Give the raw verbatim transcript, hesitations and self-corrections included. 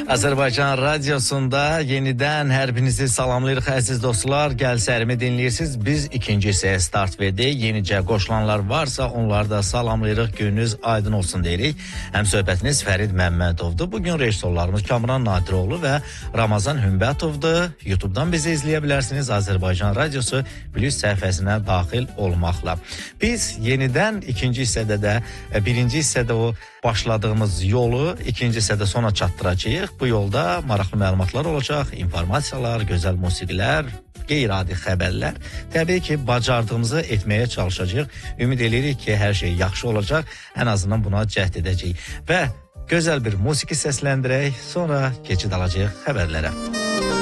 Azərbaycan Radyosunda yenidən hər birinizi salamlayırıq əziz dostlar. Gəl sərimi dinləyirsiniz. Biz ikinci hissəyə start verdik. Yenicə qoşulanlar varsa onları da salamlayırıq. Gününüz aydın olsun deyirik. Həm söhbətiniz Fərid Məmmədovdur. Bugün rejissorlarımız Kamran Nadiroğlu və Ramazan Hümbətovdur. YouTube'dan bizi izləyə bilərsiniz. Azərbaycan Radyosu Plus səhifəsinə daxil olmaqla. Biz yenidən ikinci hissədə də, birinci hissədə o başladığımız yolu ikinci hissədə sona çatdıracağıq. Bu yolda maraqlı məlumatlar olacaq, informasiyalar, gözəl musiqilər, qeyri-adi xəbərlər. Təbii ki, bacardığımızı etməyə çalışacağıq. Ümid edirik ki, hər şey yaxşı olacaq. Ən azından buna cəhd edəcəyik. Və gözəl bir musiqi səsləndirək, sonra keçid alacağıq xəbərlərə.